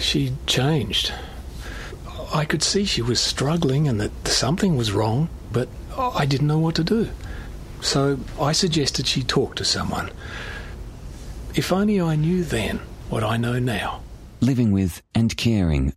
She'd changed. I could see she was struggling and that something was wrong, but I didn't know what to do. So I suggested she talk to someone. If only I knew then what I know now. Living with and caring